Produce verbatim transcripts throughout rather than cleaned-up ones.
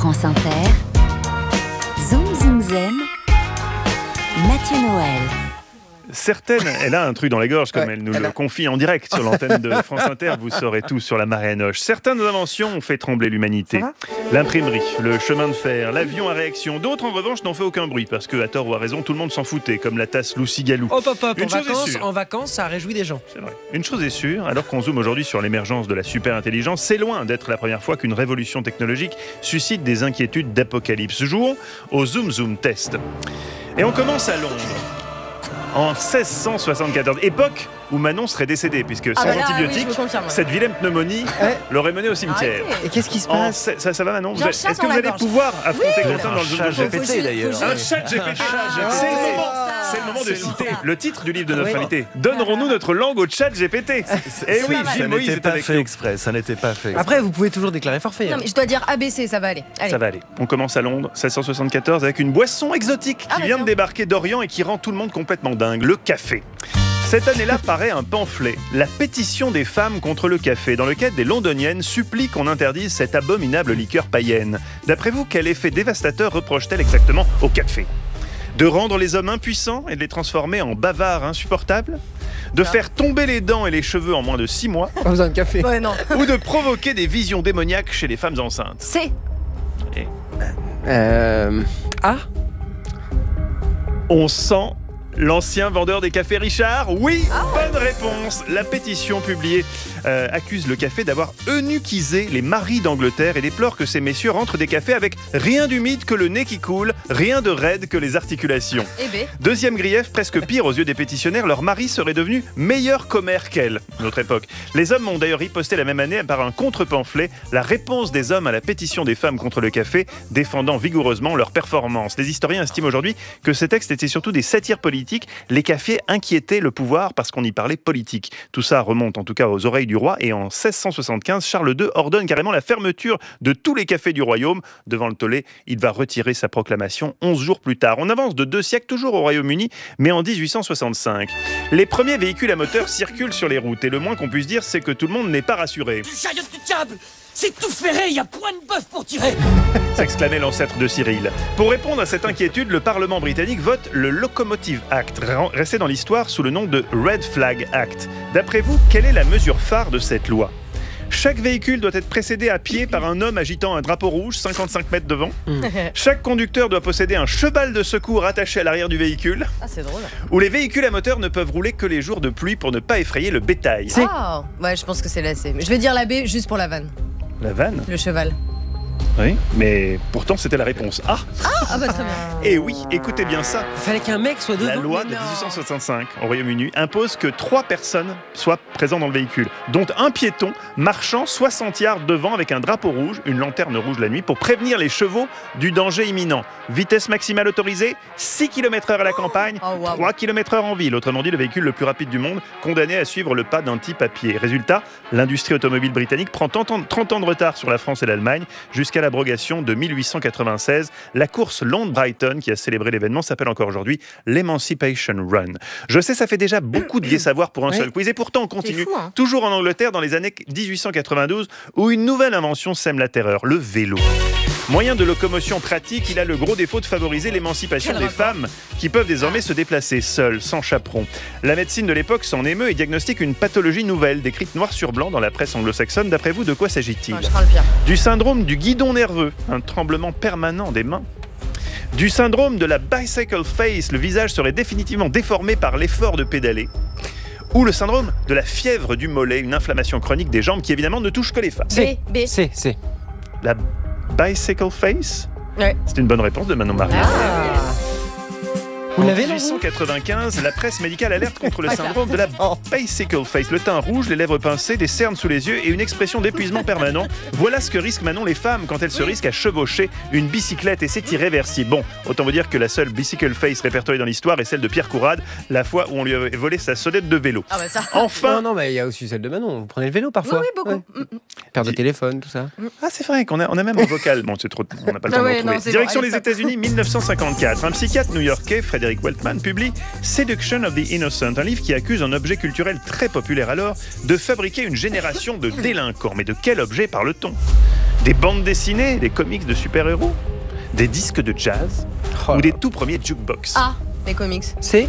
France Inter, Zoom Zoom Zen, Mathieu Noël. Certaines, elle a un truc dans la gorge, comme Ouais, elle nous elle le a... confie en direct sur l'antenne de France Inter. Vous saurez tout sur la marée à noche. Certaines inventions ont fait trembler l'humanité. L'imprimerie, le chemin de fer, l'avion à réaction. D'autres, en revanche, n'ont fait aucun bruit, parce que, à tort ou à raison, tout le monde s'en foutait, comme la tasse Lucy-Galou. Hop, hop, hop, en Une chose est vacances, sûre. en vacances, ça réjouit des gens. C'est vrai. Une chose est sûre, alors qu'on zoome aujourd'hui sur l'émergence de la super-intelligence, c'est loin d'être la première fois qu'une révolution technologique suscite des inquiétudes d'apocalypse. Jouons au Zoom Zoom Test. Et on commence à Londres. En seize cent soixante-quatorze, époque où Manon serait décédée, puisque Ah sans bah là, antibiotiques, oui, je vous confirme. cette vilaine pneumonie Ouais. l'aurait menée au cimetière. Arrêtez. Et qu'est-ce qui se En passe se- ça, ça va Manon? Vous J'ai un êtes- chat Est-ce que dans vous la allez gorge. pouvoir affronter Oui. Quentin dans le Zoom Zoom Faut- Test? faut juste- d'ailleurs. Un chat G P T. C'est le moment. C'est le moment de c'est citer ça. le titre du livre de notre Oui. invité. Donnerons-nous notre langue au chat G P T? Eh oui, pas Gilles mal. Moïse n'était est pas avec fait nous. exprès, ça n'était pas fait exprès. Après, vous pouvez toujours déclarer forfait. Non, hein. mais je dois dire A B C, ça va aller. Allez. Ça va aller. On commence à Londres, seize cent soixante-quatorze, avec une boisson exotique qui Ah, bah vient de tiens. débarquer d'Orient et qui rend tout le monde complètement dingue, le café. Cette année-là paraît un pamphlet, La pétition des femmes contre le café, dans lequel des londoniennes supplient qu'on interdise cette abominable liqueur païenne. D'après vous, quel effet dévastateur reproche-t-elle exactement au café? De rendre les hommes impuissants et de les transformer en bavards insupportables? De faire tomber les dents et les cheveux en moins de six mois? Pas besoin de café. Ouais, non. Ou de provoquer des visions démoniaques chez les femmes enceintes? C. Euh... Ah On sent l'ancien vendeur des cafés Richard? Oui, bonne réponse. La pétition publiée euh, accuse le café d'avoir eunuchisé les maris d'Angleterre et déplore que ces messieurs rentrent des cafés avec rien d'humide que le nez qui coule, rien de raide que les articulations. Et B. Deuxième grief, presque pire aux yeux des pétitionnaires, leur mari serait devenu meilleur commère qu'elle, notre époque. Les hommes ont d'ailleurs riposté la même année par un contre-pamphlet, La réponse des hommes à la pétition des femmes contre le café, défendant vigoureusement leur performance. Les historiens estiment aujourd'hui que ces textes étaient surtout des satires politiques. Les cafés inquiétaient le pouvoir parce qu'on y parlait politique. Tout ça remonte en tout cas aux oreilles du roi, et en seize cent soixante-quinze, Charles deux ordonne carrément la fermeture de tous les cafés du royaume. Devant le tollé, il va retirer sa proclamation onze jours plus tard. On avance de deux siècles toujours au Royaume-Uni, mais en dix-huit cent soixante-cinq. Les premiers véhicules à moteur circulent sur les routes, et le moins qu'on puisse dire, c'est que tout le monde n'est pas rassuré. Du chariot du diable! C'est tout ferré, il y a point de bœuf pour tirer! S'exclamait l'ancêtre de Cyril. Pour répondre à cette inquiétude, le Parlement britannique vote le Locomotive Act, resté dans l'histoire sous le nom de Red Flag Act. D'après vous, quelle est la mesure phare de cette loi? Chaque véhicule doit être précédé à pied par un homme agitant un drapeau rouge, cinquante-cinq mètres devant. Chaque conducteur doit posséder un cheval de secours attaché à l'arrière du véhicule. Ah, c'est drôle. Où les véhicules à moteur ne peuvent rouler que les jours de pluie pour ne pas effrayer le bétail. Ah, ouais, je pense que c'est la C. Mais je vais dire la B juste pour la vanne. La vanne? Le cheval. Oui, mais pourtant c'était la réponse A. Ah, bah très bien. Et oui, écoutez bien ça. Il fallait qu'un mec soit devant. La loi de Mais non. dix-huit cent soixante-cinq au Royaume-Uni impose que trois personnes soient présentes dans le véhicule, dont un piéton marchant soixante yards devant avec un drapeau rouge, une lanterne rouge la nuit, pour prévenir les chevaux du danger imminent. Vitesse maximale autorisée, six kilomètres heure à la campagne, Oh, wow. trois kilomètres heure en ville. Autrement dit, le véhicule le plus rapide du monde, condamné à suivre le pas d'un type à pied. Résultat, l'industrie automobile britannique prend trente ans, trente ans de retard sur la France et l'Allemagne, jusqu'à l'abrogation de mille huit cent quatre-vingt-seize. La course Londres-Brighton, qui a célébré l'événement, s'appelle encore aujourd'hui l'Emancipation Run. Je sais, ça fait déjà beaucoup de gai savoir pour un Oui. seul quiz, et pourtant on continue, fou, hein. toujours en Angleterre, dans les années dix-huit cent quatre-vingt-douze, où une nouvelle invention sème la terreur, le vélo. Moyen de locomotion pratique, il a le gros défaut de favoriser l'émancipation Quel des rapport femmes qui peuvent désormais se déplacer seules, sans chaperon. La médecine de l'époque s'en émeut et diagnostique une pathologie nouvelle, décrite noir sur blanc dans la presse anglo-saxonne. D'après vous, de quoi s'agit-il? Ah, je crains le pire. Du syndrome du guidon nerveux, un tremblement permanent des mains. Du syndrome de la bicycle face, le visage serait définitivement déformé par l'effort de pédaler. Ou le syndrome de la fièvre du mollet, une inflammation chronique des jambes qui évidemment ne touche que les femmes. C. B, B. C, C. La bicycle face? Ouais. C'est une bonne réponse de Manon Marie. Ah. Vous En l'avez là, vous dix-huit cent quatre-vingt-quinze, la presse médicale alerte contre le syndrome de la bicycle face. Le teint rouge, les lèvres pincées, des cernes sous les yeux et une expression d'épuisement permanent. Voilà ce que risquent Manon les femmes quand elles se risquent à chevaucher une bicyclette, et c'est irréversible. Bon, autant vous dire que la seule bicycle face répertoriée dans l'histoire est celle de Pierre Courade, la fois où on lui avait volé sa sonnette de vélo. Ah, bah ça. Enfin, Non, non, mais il y a aussi celle de Manon. Vous prenez le vélo Oui, parfois. oui, beaucoup. Ouais. Mm, mm. Perte de téléphone, tout ça. ah, c'est vrai qu'on a, on a même un vocal. Bon, c'est trop, on n'a pas le temps Ah de ouais, le retrouver. non, c'est Direction bon, les allez, États-Unis, mille neuf cent cinquante-quatre. Un psychiatre new-yorkais, Frederick Weltman, publie Seduction of the Innocent, un livre qui accuse un objet culturel très populaire alors de fabriquer une génération de délinquants. Mais de quel objet parle-t-on? des bandes dessinées, des comics de super-héros, des disques de jazz Oh ou là. des tout premiers jukebox. Ah, les comics. C'est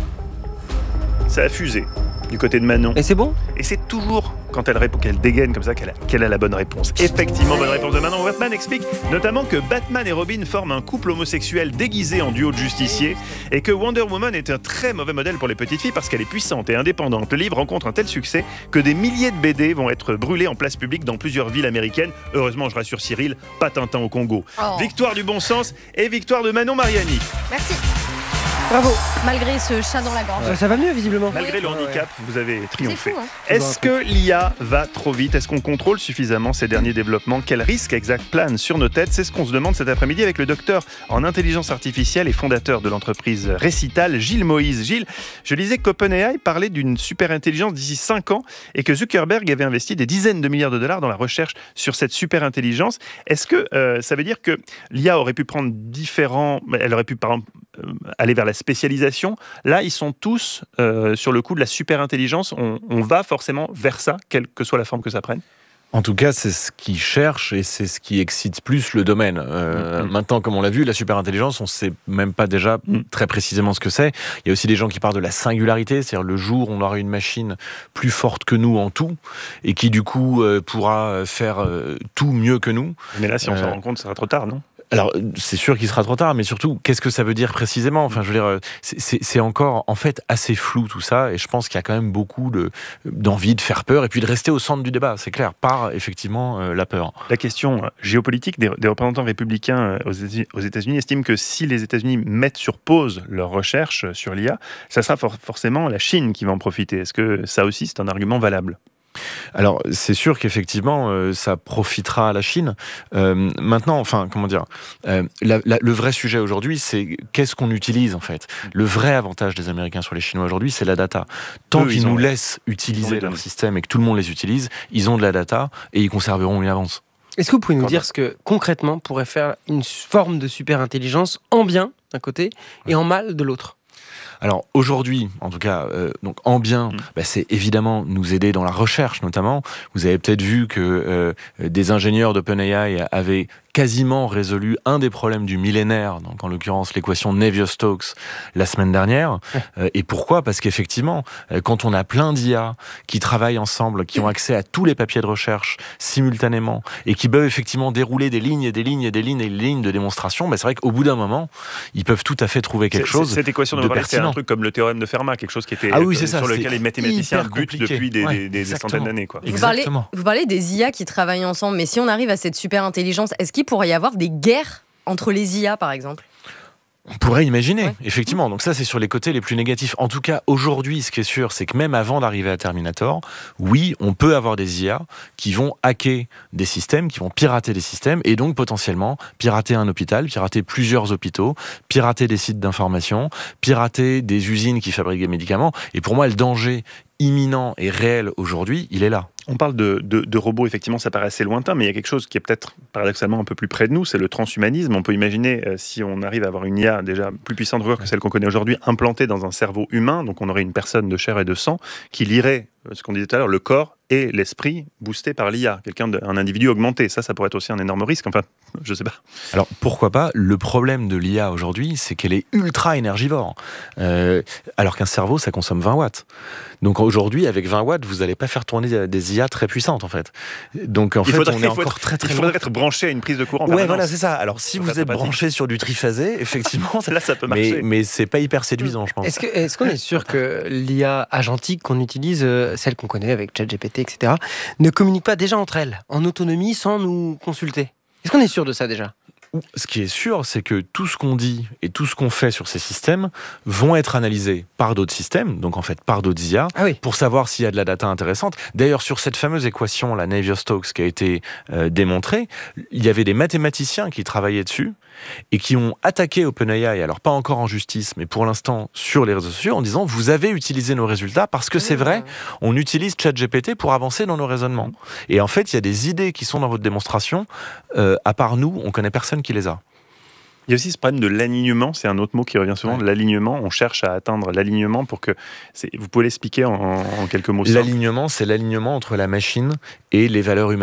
Ça a fusé du côté de Manon. Et c'est bon? Et c'est toujours quand elle répond, qu'elle dégaine comme ça, qu'elle a, qu'elle a la bonne réponse. Effectivement, bonne réponse de Manon. Batman explique notamment que Batman et Robin forment un couple homosexuel déguisé en duo de justiciers et que Wonder Woman est un très mauvais modèle pour les petites filles parce qu'elle est puissante et indépendante. Le livre rencontre un tel succès que des milliers de B D vont être brûlés en place publique dans plusieurs villes américaines. Heureusement, je rassure Cyril, pas Tintin au Congo. Oh. Victoire du bon sens et victoire de Manon Mariani. Merci. Bravo. Malgré ce chat dans la gorge. Ça, ça va mieux, visiblement. Malgré le Ouais, handicap, vous avez C'est triomphé. fou, hein. Est-ce que l'I A va trop vite? Est-ce qu'on contrôle suffisamment ces derniers développements? Quels risques exacts planent sur nos têtes? C'est ce qu'on se demande cet après-midi avec le docteur en intelligence artificielle et fondateur de l'entreprise Récital, Gilles Moïse. Gilles, je lisais qu'OpenAI parlait d'une super intelligence d'ici cinq ans et que Zuckerberg avait investi des dizaines de milliards de dollars dans la recherche sur cette super intelligence. Est-ce que euh, ça veut dire que l'I A aurait pu prendre différents... Elle aurait pu, par exemple, euh, aller vers la spécialisation? Là, ils sont tous euh, sur le coup de la super intelligence. On, on va forcément vers ça, quelle que soit la forme que ça prenne. En tout cas, c'est ce qu'ils cherchent et c'est ce qui excite plus le domaine. Euh, Mm-hmm. Maintenant, comme on l'a vu, la superintelligence, on ne sait même pas déjà Mm. très précisément ce que c'est. Il y a aussi des gens qui parlent de la singularité, c'est-à-dire le jour où on aura une machine plus forte que nous en tout et qui, du coup, euh, pourra faire euh, tout mieux que nous. Mais là, si on Euh, s'en rend compte, ça sera trop tard, non? Alors, c'est sûr qu'il sera trop tard, mais surtout, qu'est-ce que ça veut dire précisément? Enfin, je veux dire, c'est- c'est c'est encore, en fait, assez flou tout ça, et je pense qu'il y a quand même beaucoup de- d'envie de faire peur, et puis de rester au centre du débat, c'est clair, par, effectivement, euh, la peur. La question euh, géopolitique des, des représentants républicains euh, aux États- aux États-Unis estiment que si les États-Unis mettent sur pause leurs recherches euh, sur l'I A, ça sera for- forcément la Chine qui va en profiter. Est-ce que ça aussi, c'est un argument valable? Alors, c'est sûr qu'effectivement, euh, ça profitera à la Chine. Euh, maintenant, enfin, comment dire, euh, la- la- le vrai sujet aujourd'hui, c'est qu'est-ce qu'on utilise, en fait. Le vrai avantage des Américains sur les Chinois aujourd'hui, c'est la data. Tant Eux, qu'ils ils ont- nous laissent ils ont utiliser les leur données. système et que tout le monde les utilise, ils ont de la data et ils conserveront une avance. Est-ce que vous pouvez nous Pardon. dire ce que concrètement pourrait faire une forme de super intelligence en bien d'un côté et en mal de l'autre? Alors aujourd'hui, en tout cas, euh, donc en bien, Mm. bah, c'est évidemment nous aider dans la recherche notamment. Vous avez peut-être vu que euh, des ingénieurs d'OpenAI avaient quasiment résolu un des problèmes du millénaire, donc en l'occurrence l'équation Navier-Stokes la semaine dernière. Euh, et pourquoi? Parce qu'effectivement, euh, quand on a plein d'I A qui travaillent ensemble, qui ont accès à tous les papiers de recherche simultanément et qui peuvent effectivement dérouler des lignes et des lignes et des lignes et des lignes de démonstration, bah, c'est vrai qu'au bout d'un moment, ils peuvent tout à fait trouver quelque C'est- chose. c'est- Cette équation dont de on parlait, c'est un pertinent. truc comme le théorème de Fermat, quelque chose qui était Ah oui, euh, c'est ça, sur c'est lequel les mathématiciens hyper butent compliqué. depuis des, Ouais, des- des exactement. centaines d'années, quoi. Vous parlez, Exactement. vous parlez des I A qui travaillent ensemble, mais si on arrive à cette super intelligence, est-ce qu'il pourrait y avoir des guerres entre les I A, par exemple? On pourrait imaginer, Ouais. effectivement. Donc ça, c'est sur les côtés les plus négatifs. En tout cas, aujourd'hui, ce qui est sûr, c'est que même avant d'arriver à Terminator, oui, on peut avoir des I A qui vont hacker des systèmes, qui vont pirater des systèmes, et donc potentiellement pirater un hôpital, pirater plusieurs hôpitaux, pirater des sites d'information, pirater des usines qui fabriquent des médicaments. Et pour moi, le danger imminent et réel aujourd'hui, il est là. On parle de, de, de robots, effectivement, ça paraît assez lointain, mais il y a quelque chose qui est peut-être paradoxalement un peu plus près de nous, c'est le transhumanisme. On peut imaginer, euh, si on arrive à avoir une I A déjà plus puissante que celle qu'on connaît aujourd'hui, implantée dans un cerveau humain, donc on aurait une personne de chair et de sang, qui lirait, euh, ce qu'on disait tout à l'heure, le corps et l'esprit boosté par l'I A, quelqu'un de- un individu augmenté. Ça, ça pourrait être aussi un énorme risque, enfin, je sais pas. Alors pourquoi pas? Le problème de l'I A aujourd'hui, c'est qu'elle est ultra énergivore. Euh, alors qu'un cerveau, ça consomme vingt watts. Donc aujourd'hui, avec vingt watts, vous n'allez pas faire tourner des I A très puissantes en fait. Donc en Il fait, faudrait- on il est faut encore être- très très Il loin. faudrait être branché à une prise de courant. en Ouais, permanence. voilà, c'est ça. Alors si Ça vous serait êtes pratique. branché sur du triphasé, effectivement, ça- Là, ça peut mais, marcher. mais c'est pas hyper séduisant, je pense. Est-ce que- est-ce qu'on est sûr que l'I A agentique qu'on utilise, euh, celle qu'on connaît avec ChatGPT, et cetera, ne communique pas déjà entre elles, en autonomie, sans nous consulter? Est-ce qu'on est sûr de ça déjà? Ce qui est sûr, c'est que tout ce qu'on dit et tout ce qu'on fait sur ces systèmes vont être analysés par d'autres systèmes, donc en fait par d'autres I A, Ah oui. pour savoir s'il y a de la data intéressante. D'ailleurs, sur cette fameuse équation, la Navier-Stokes, qui a été euh, démontrée, il y avait des mathématiciens qui travaillaient dessus et qui ont attaqué OpenAI, alors pas encore en justice, mais pour l'instant sur les réseaux sociaux, en disant « vous avez utilisé nos résultats parce que c'est vrai, on utilise ChatGPT pour avancer dans nos raisonnements. » Et en fait, il y a des idées qui sont dans votre démonstration, euh, à part nous, on connaît personne qui les a. Il y a aussi ce problème de l'alignement, c'est un autre mot qui revient souvent, Ouais. l'alignement. On cherche à atteindre l'alignement pour que... c'est- Vous pouvez l'expliquer en, en quelques mots simples. L'alignement, c'est l'alignement entre la machine et les valeurs humaines.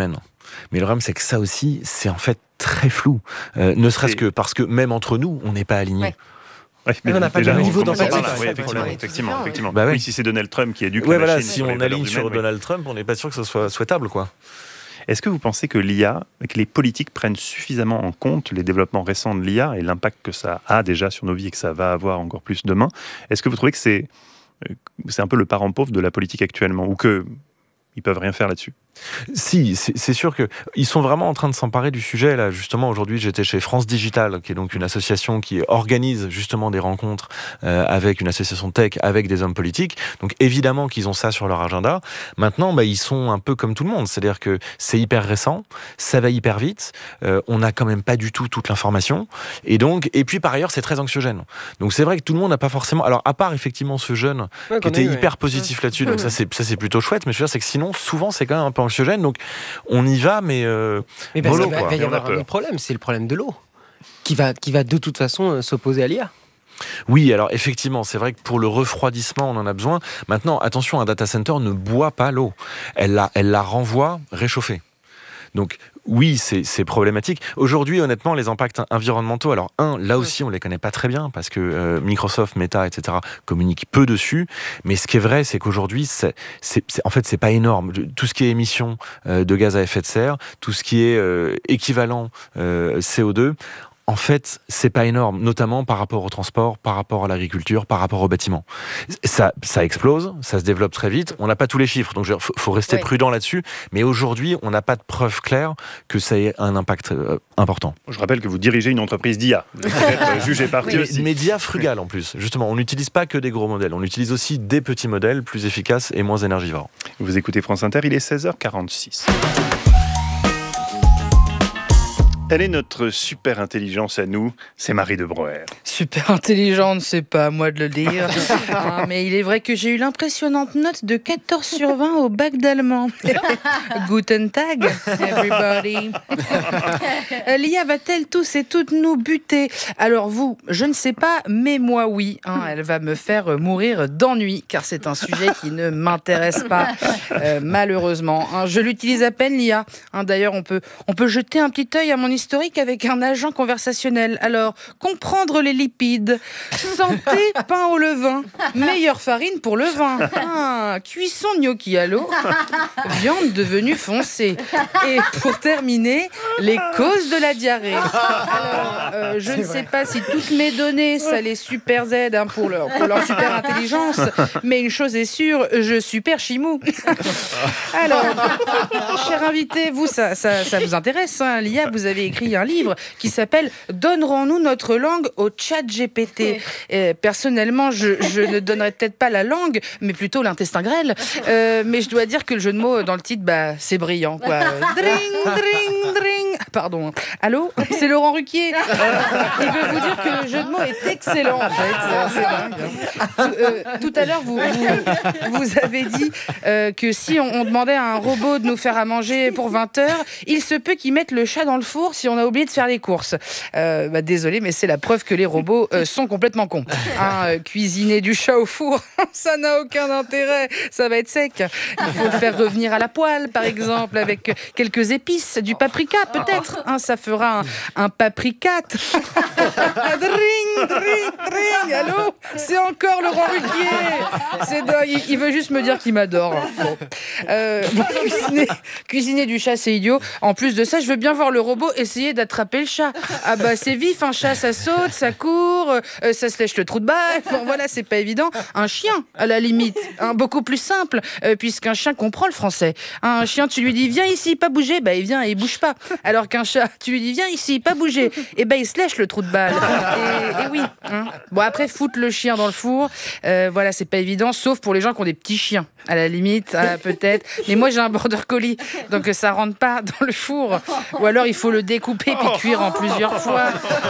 Mais le problème, c'est que ça aussi, c'est en fait très flou. Euh, ne serait-ce Et- que parce que même entre nous, on n'est pas alignés. Ouais. Ouais, mais on n'a pas déjà, le même on niveau commence par d'empathie, là. c'est Oui, ça le effectivement, problème. effectivement, Ouais, effectivement. Bah ouais. Oui, si c'est Donald Trump qui éduque Ouais, la voilà, machine si sur les on valeurs aligne sur humaines, oui. Donald Trump, on n'est pas sûr que ce soit souhaitable, quoi. Est-ce que vous pensez que l'I A, que les politiques prennent suffisamment en compte les développements récents de l'I A et l'impact que ça a déjà sur nos vies et que ça va avoir encore plus demain? Est-ce que vous trouvez que c'est, euh, c'est un peu le parent pauvre de la politique actuellement ou que ils peuvent rien faire là-dessus? Si, c'est c'est sûr que ils sont vraiment en train de s'emparer du sujet. Là, justement, aujourd'hui, j'étais chez France Digital, qui est donc une association qui organise justement des rencontres euh, avec une association tech, avec des hommes politiques. Donc, évidemment qu'ils ont ça sur leur agenda. Maintenant, bah, ils sont un peu comme tout le monde, c'est-à-dire que c'est hyper récent, ça va hyper vite. Euh, on n'a quand même pas du tout toute l'information, et donc, et puis par ailleurs, c'est très anxiogène. Donc, c'est vrai que tout le monde n'a pas forcément. Alors, à part effectivement ce jeune Ouais, qui qu'on a était eu, ouais. hyper positif là-dessus, donc ça c'est ça c'est plutôt chouette. Mais je veux dire, c'est que sinon, souvent, c'est quand même un peu anxiogène. Donc, on y va, mais euh, Mais parce mollo, qu'il va, quoi. va y Et on a avoir un peur. autre problème, c'est le problème de l'eau, qui va, qui va de toute façon euh, s'opposer à l'I A. Oui, alors effectivement, c'est vrai que pour le refroidissement, on en a besoin. Maintenant, attention, un data center ne boit pas l'eau. Elle la, elle la renvoie réchauffée. Donc oui, c'est c'est problématique. Aujourd'hui, honnêtement, les impacts environnementaux, alors un, là aussi, on les connaît pas très bien parce que euh, Microsoft, Meta, et cetera communiquent peu dessus. Mais ce qui est vrai, c'est qu'aujourd'hui, c'est, c'est, c'est- en fait, c'est pas énorme. Tout ce qui est émissions euh, de gaz à effet de serre, tout ce qui est euh, équivalent euh, C O deux, en fait, c'est pas énorme, notamment par rapport au transport, par rapport à l'agriculture, par rapport au bâtiment. Ça, ça explose, ça se développe très vite. On n'a pas tous les chiffres, donc il faut, faut rester Ouais. prudent là-dessus. Mais aujourd'hui, on n'a pas de preuves claires que ça ait un impact euh, important. Je rappelle que vous dirigez une entreprise d'I A. Vous êtes jugé parti Oui, aussi. média frugal en plus. Justement, on n'utilise pas que des gros modèles, on utilise aussi des petits modèles plus efficaces et moins énergivores. Vous écoutez France Inter, il est seize heures quarante-six. Elle est notre super intelligence à nous, c'est Marie de Broer. Super intelligente, c'est pas à moi de le dire. Hein, mais il est vrai que j'ai eu l'impressionnante note de quatorze sur vingt au bac d'allemand. Guten Tag, everybody. Euh, L'I A va-t-elle tous et toutes nous buter? Alors vous, je ne sais pas, mais moi oui. Hein, elle va me faire mourir d'ennui, car c'est un sujet qui ne m'intéresse pas, euh, malheureusement. Hein, je l'utilise à peine, l'I A. Hein, D'ailleurs, on peut, on peut jeter un petit œil à mon historique avec un agent conversationnel. Alors, comprendre les lipides, santé, pain au levain, meilleure farine pour le vin, ah, cuisson gnocchi à l'eau, viande devenue foncée. Et pour terminer, les causes de la diarrhée. Alors, euh, je ne sais pas si toutes mes données, ça les super aide hein, pour, leur, pour leur super intelligence, mais une chose est sûre, je super chimou. Alors, cher invité, vous, ça, ça, ça vous intéresse, hein, l'I A, vous avez écrit un livre qui s'appelle « Donnerons-nous notre langue au chat G P T ?» Et personnellement, je, je ne donnerais peut-être pas la langue, mais plutôt l'intestin grêle. Euh, mais je dois dire que le jeu de mots dans le titre, bah, c'est brillant, quoi. Euh, Dring, dring, dring. Pardon. Allô? C'est Laurent Ruquier. Euh, il veut vous dire que le jeu de mots est excellent, en fait. Euh, C'est dingue. Tout, euh, tout à l'heure, vous, vous, vous avez dit euh, que si on, on demandait à un robot de nous faire à manger pour vingt heures, il se peut qu'il mette le chat dans le four si on a oublié de faire les courses. Euh, bah, désolé, mais c'est la preuve que les robots euh, sont complètement cons. Hein, euh, cuisiner du chat au four, ça n'a aucun intérêt. Ça va être sec. Il faut le faire revenir à la poêle, par exemple, avec quelques épices, du paprika, peut-être. Hein, ça fera un, un papricat. Dring, dring, dring. Allô? C'est encore Laurent Ruquier. C'est dingue. Il, il veut juste me dire qu'il m'adore. Bon. Euh, bon, cuisiner, cuisiner du chat, c'est idiot. En plus de ça, je veux bien voir le robot essayer d'attraper le chat. Ah bah c'est vif, un chat, ça saute, ça court, euh, ça se lèche le trou de balle. Bon voilà, c'est pas évident. Un chien, à la limite, hein, beaucoup plus simple, euh, puisqu'un chien comprend le français. Un chien, tu lui dis viens ici, pas bouger, bah il vient et il bouge pas. Alors qu'un chat, tu lui dis viens ici, pas bouger, et ben il se lèche le trou de balle. Et, et oui. Hein. Bon après foutre le chien dans le four, euh, voilà c'est pas évident, sauf pour les gens qui ont des petits chiens. À la limite, euh, peut-être. Mais moi j'ai un border collie, donc euh, ça rentre pas dans le four. Ou alors il faut le découper puis cuire en plusieurs fois.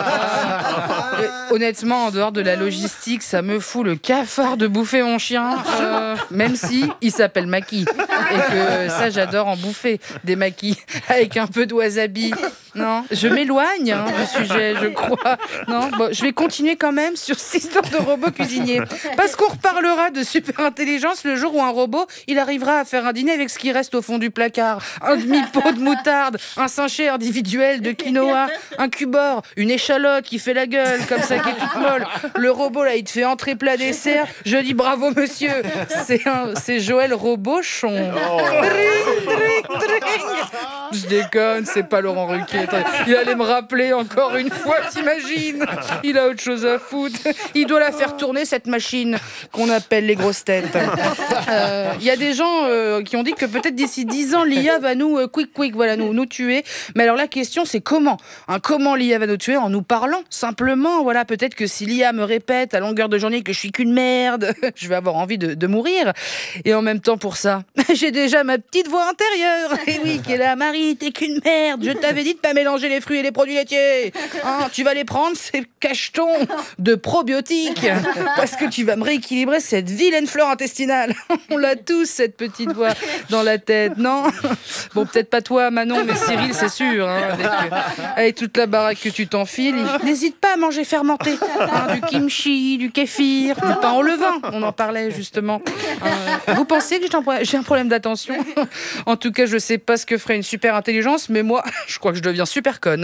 Euh, honnêtement, en dehors de la logistique, ça me fout le cafard de bouffer mon chien, euh, même si il s'appelle Maki et que ça j'adore en bouffer des makis avec un peu de wasabi. Non, je m'éloigne hein, du sujet, je crois. Non, bon, je vais continuer quand même sur cette histoire de robot cuisinier. Parce qu'on reparlera de super intelligence le jour où un robot, il arrivera à faire un dîner avec ce qui reste au fond du placard. Un demi-pot de moutarde, un sachet individuel de quinoa, un cubord, une échalote qui fait la gueule, comme ça, qui est toute molle. Le robot, là, il te fait entrée plat dessert. Je dis bravo, monsieur. C'est, un, c'est Joël Robochon. Oh. Dring, dring, dring. Je déconne, c'est pas Laurent Ruquier. Il allait me rappeler encore une fois, t'imagines? Il a autre chose à foutre. Il doit la faire tourner, cette machine qu'on appelle les grosses têtes. Il euh, y a des gens euh, qui ont dit que peut-être d'ici dix ans, l'I A va nous, euh, quick, quick, voilà, nous, nous tuer. Mais alors la question, c'est comment hein, Comment l'I A va nous tuer? En nous parlant, simplement. Voilà, peut-être que si l'I A me répète à longueur de journée que je suis qu'une merde, je vais avoir envie de, de mourir. Et en même temps, pour ça, j'ai déjà ma petite voix intérieure. Et oui, qui est là, Marie, t'es qu'une merde. Je t'avais dit de pas mélanger les fruits et les produits laitiers. Hein, tu vas les prendre, ces cachetons de probiotiques, parce que tu vas me rééquilibrer cette vilaine flore intestinale. On l'a tous, cette petite voix dans la tête, non? Bon, peut-être pas toi, Manon, mais Cyril, c'est sûr. Hein, avec, avec toute la baraque que tu t'enfiles, n'hésite pas à manger fermenté. Hein, du kimchi, du kéfir, du pain au levain. On en parlait, justement. Euh, vous pensez que j'ai un, j'ai un problème d'attention? En tout cas, je sais pas ce que ferait une super intelligence, mais moi, je crois que je deviens super conne.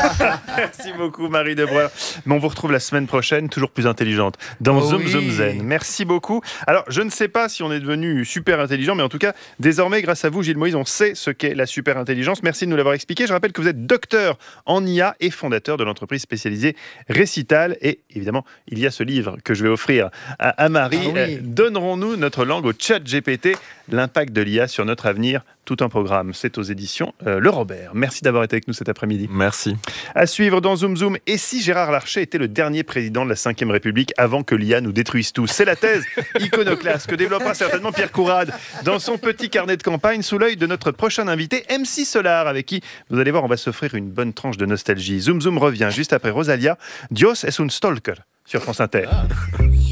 Merci beaucoup, Marie Debreur. Mais on vous retrouve la semaine prochaine, toujours plus intelligente, dans Oh Zoom oui. Zoom Zen. Merci beaucoup. Alors, je ne sais pas si on est devenu super intelligent, mais en tout cas, désormais, grâce à vous, Gilles Moïse, on sait ce qu'est la super intelligence. Merci de nous l'avoir expliqué. Je rappelle que vous êtes docteur en I A et fondateur de l'entreprise spécialisée Récital. Et évidemment, il y a ce livre que je vais offrir à, à Marie. Ah oui. Euh, Donnerons-nous notre langue au chat G P T, l'impact de l'I A sur notre avenir. Tout un programme. C'est aux éditions euh, Le Robert. Merci d'avoir été avec nous cet après-midi. Merci. À suivre dans Zoom Zoom. Et si Gérard Larcher était le dernier président de la cinquième République avant que l'I A nous détruise tous? C'est la thèse iconoclaste que développera certainement Pierre Courade dans son petit carnet de campagne sous l'œil de notre prochain invité, M C Solar, avec qui, vous allez voir, on va s'offrir une bonne tranche de nostalgie. Zoom Zoom revient juste après Rosalia. Dios es un stalker sur France Inter.